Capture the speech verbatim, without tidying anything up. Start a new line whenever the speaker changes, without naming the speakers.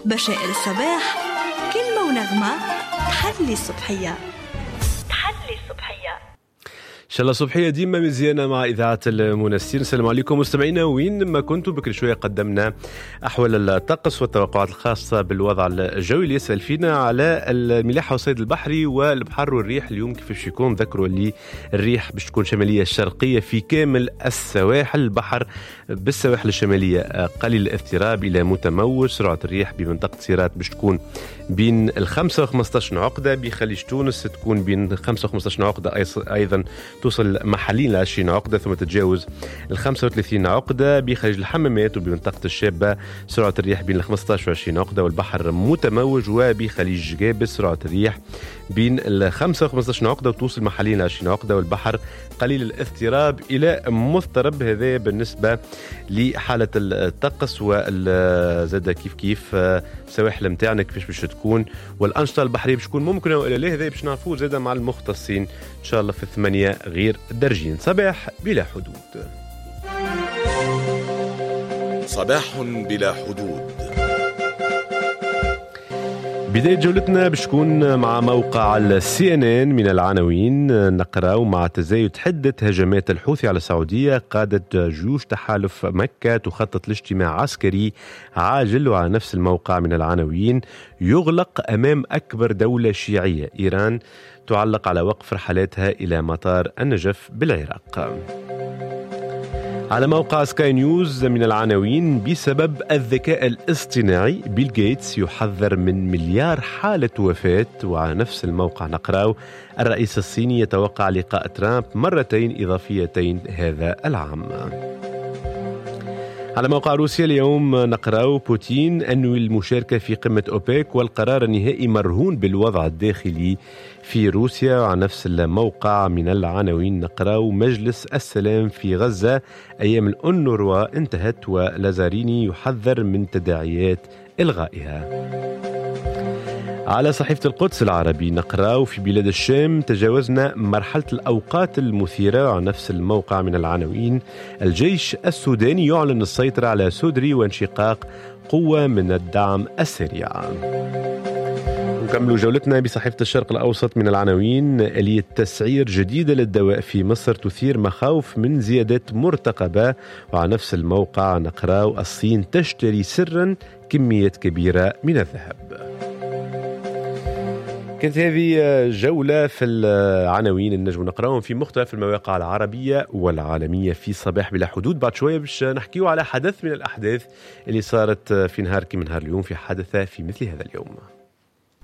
بشائر الصباح، كلمة ونغمة تحلي الصبحية. تحلي الصبحية
إن شاء الله صبحية ديما مزيانة مع إذاعة المنسين. السلام عليكم مستمعينا وين ما كنتوا. بكل شوية قدمنا أحوال الطقس والتوقعات الخاصة بالوضع الجوي اللي يسأل فينا على الملاحة والصيد البحري والبحر والريح. اليوم كيفاش يكون؟ ذكروا اللي الريح باش تكون شمالية الشرقية في كامل السواحل. البحر بالسواحل الشمالية قليل الاضطراب إلى متموج. سرعة الريح بمنطقة سيرات باش تكون بين الخمسة وخمسطاش عقدة. بخليج تونس تكون بين خمسة وخمسطاش عقدة أيضا، توصل محليا ل عشرين عقدة ثم تتجاوز ال خمسة وثلاثين عقدة. بخليج الحمامات وبمنطقة الشابة سرعة الريح بين ال خمسطاش و عشرين عقدة والبحر متموج. وبخليج جابس سرعة الريح بين ال خمسة و خمسطاش عقدة وتوصل محليا ل عشرين عقدة والبحر قليل الاضطراب إلى مضطرب. هذا بالنسبة لحالة الطقس وزاد كيف كيف سواحل متاعنا كيفاش باش تكون والأنشطة البحرية باش تكون ممكنة وإلا لا. هذا باش نعرفوه زاد مع المختصين إن شاء الله في الثمانية غير درجين. صباح بلا حدود.
صباح بلا حدود.
بداية جولتنا باش تكون مع موقع السي ان ان. من العناوين نقرأ مع تزايد حدة هجمات الحوثي على السعودية قادة جيوش تحالف مكة تخطط لاجتماع عسكري عاجل. وعلى نفس الموقع من العناوين يغلق أمام أكبر دولة شيعية. إيران تعلق على وقف رحلاتها إلى مطار النجف بالعراق. على موقع سكاي نيوز من العناوين بسبب الذكاء الاصطناعي بيل غيتس يحذر من مليار حالة وفاة. وعلى نفس الموقع نقرأ الرئيس الصيني يتوقع لقاء ترامب مرتين إضافيتين هذا العام. على موقع روسيا اليوم نقرأ بوتين أنه المشاركة في قمة أوبك والقرار النهائي مرهون بالوضع الداخلي في روسيا. وعلى نفس الموقع من العناوين نقرأ مجلس السلام في غزة أيام الأونروا انتهت ولازاريني يحذر من تداعيات إلغائها. على صحيفة القدس العربي نقرأ في بلاد الشام تجاوزنا مرحلة الأوقات المثيرة. على نفس الموقع من العناوين الجيش السوداني يعلن السيطرة على سودري وانشقاق قوة من الدعم السريع. نكمل جولتنا بصحيفة الشرق الأوسط من العناوين آلية تسعير جديدة للدواء في مصر تثير مخاوف من زيادات مرتقبة. وعلى نفس الموقع نقرأ الصين تشتري سرا كميات كبيرة من الذهب. كانت هذه جولة في العناوين النجم نقرأهم في مختلف المواقع العربية والعالمية في صباح بلا حدود. بعد شوية باش نحكيو على حدث من الأحداث اللي صارت في نهار كي من نهار اليوم في حدث في مثل هذا اليوم.